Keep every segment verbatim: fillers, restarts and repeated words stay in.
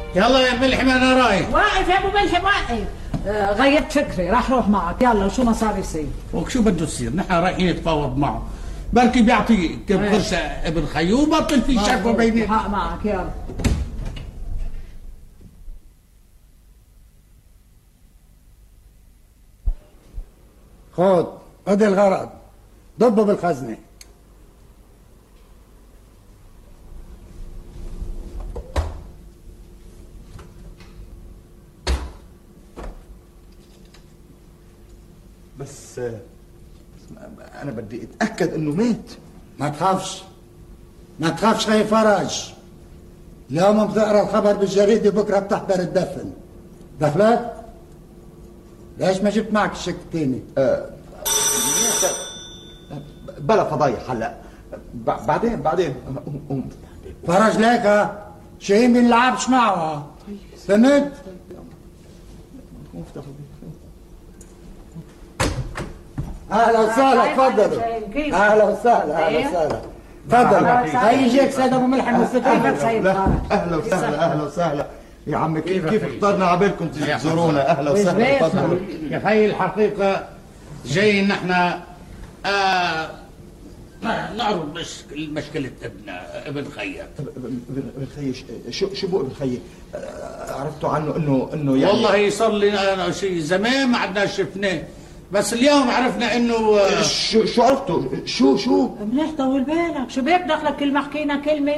يلا يا ملحم انا رايح. واقف يا ابو ملحم واقف. آه غيرت فكري راح روح معك. يلا شو ما صار يصير. وشو بده يصير؟ نحن رايحين نتفاوض معه، بركي بيعطي كم قرش ابن خيو وبطل في شكوى بيننا. حق معك. يلا خذ خذ الغرض، ضبه بالخزنه. بس انا بدي اتاكد انه مات. ما تخافش ما تخافش خي فرج، اليوم بتقرا الخبر بالجريده بكره بتحضر الدفن. دخلت؟ ليش ما جبت معك الشك الثاني؟ أه بلا فضايح هلا، بعدين بعدين فرج ليك ها شيء ما نلعبش معه. فهمت؟ اهلا وسهلا تفضلوا. اهلا وسهلا اهلا وسهلا تفضل. هاي يجيك سيد ابو ملحم والستين. اهلا وسهلا اهلا وسهلا يا عمي. كيف كيف اخترنا عبالكم تيجي تزورونا؟ اهلا وسهلا تفضلوا. يا خي الحقيقه جايين نحن آه نعرض مشكلة مشكلة ابن ابن خيي. ابن خيي شو شو بو ابن خيي؟ عرفتوا عنه انه انه يعني والله صار لي شيء زمان ما عدنا شفناه، بس اليوم عرفنا انه شو شو عرفتوا؟ شو شو؟ منيح طول بالك. شو بيك دخلك كلمة حكينا كلمة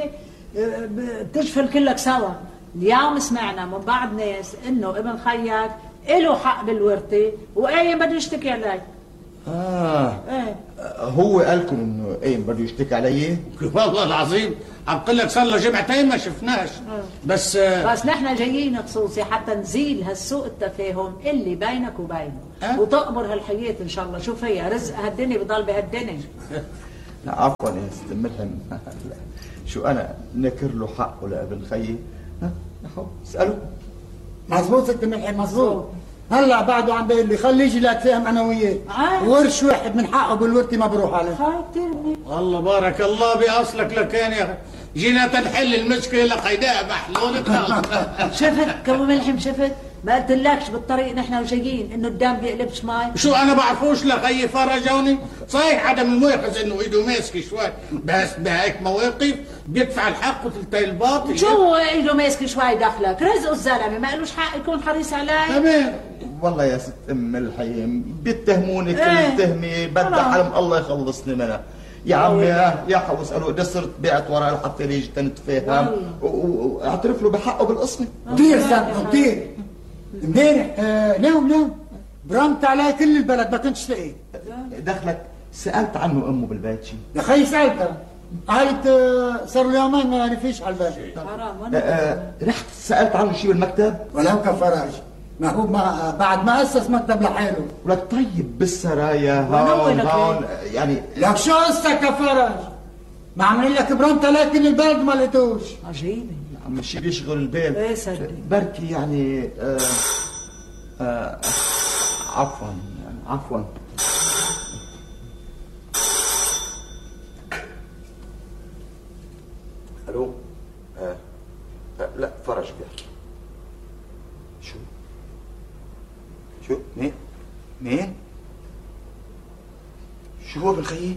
بتجفل كلك سوا. اليوم سمعنا من بعض ناس انه ابن خيك له حق بالورثة وايه بده يشتكي عليك. اه ايه هو قالكم انه ايه بده يشتكي علي؟ والله العظيم عم قل لك صار له جمعتين ما شفناش. بس بس نحن جايين خصوصي حتى نزيل هالسوء التفاهم اللي بينك وبينه أه؟ وتقبر هالحياة ان شاء الله. شوف هي رزق هالدنيا بضل بهالدنيا. لا عفوا يا ست ملحم، شو انا نكر له حقه لابن خيي؟ ها اساله. مظبوط ست ملحم مظبوط. هلا بعده عم بيقول لي خليه يجي لاتفاهم انا وياه. ورش واحد من حقه بالورثه ما بروح عليه. والله بارك الله باصلك لكان يا جينا تنحل المشكله لقيناها محلول. شفت ابو ملحم شفت؟ ما قلتلكش بالطريق نحن وجايين انه الدم بيقلبش ماي. شو انا بعرفوش لخيي فرجوني؟ صحيح عدم المؤاخذ انه ايده ماسكه شوي، بس بهيك مواقف بيدفع الحق وتلتقي الباطل. شو ايده ماسكه شوي دخلك؟ رزقه الزلمه ما قالوش حق يكون حريص علي. تمام. والله يا ست ام الحيم بيتهموني كل ايه؟ تهمه بدها حلم الله يخلصني منها. يا عمي يا حق اساله اذا صرت بعت وراه لحتى يجي تنتفاهم واعترف له بحقه بالقسمه. كثير زلمه كثير. امبارح آه نوم نوم برمت علي كل البلد ما كنتش لاقيه. دخلك سالت عنه امه بالبيت شيء؟ يا خي سالتها قالت آه صار له يومين ما عرفيش على البيت. حرام. آه رحت سالت عنه شيء بالمكتب؟ ولو كفراج ما هو ما بعد ما اسس مكتب لحاله. ولك طيب بالسرايا هون هون يعني لك شو قصتك كفراج؟ ما عمل لك برمت علي كل البلد ما لقيتوش. عجيبه عم شيء بيشغل البال. ايه صدق بركي يعني آه آه عفوا يعني عفوا. الو آه آه لا فرج بيحكي. شو شو مين مين شو هو بالخيي؟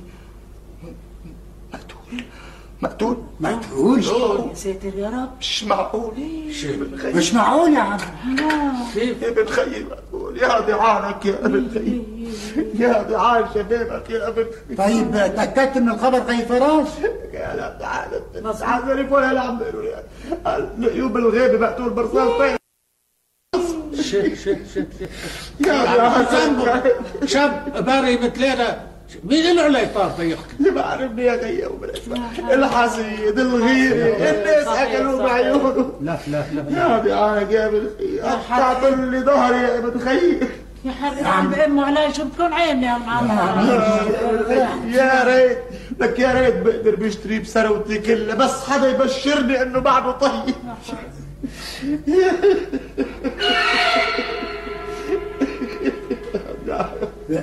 مقتول مقتول مقتول يا ساتر يا رب. مش معقول. مش معقول يا عم. كيف ابن خيي مقتول؟ يا دعانك يا ابن خيي، يا دعان شبابك يا ابن خيي. طيب تاكدت من الخبر خي فراش؟ يا لا تعال عارف ولا لا عم بيقولوا لي لقيوه بالغيبه مقتول برصاص. شيخ شيخ شيخ يا شاب باري مثلنا مين له علي طار يحكي؟ اللي بعرفني يا غيا الحسيد الغيري الناس اكلوا بعيونه. لا لا لا يا دعانك يا ابن خيي قطعت لي ظهري يا ابن خيي. يا حرام عم بامه علي شو بتكون عيني يا معلم. يا ريت لك يا ريت بقدر بشتري بثروتي كلها بس حدا يبشرني انه بعده طيب.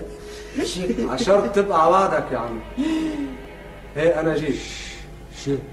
عشرت تبقى عوادك يا عمي. هي انا جيت. شو